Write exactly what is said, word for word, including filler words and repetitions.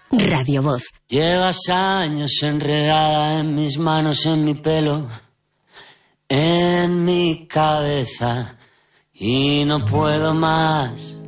Radio Voz. Llevas años enredada en mis manos, en mi pelo, en mi cabeza, y no puedo más.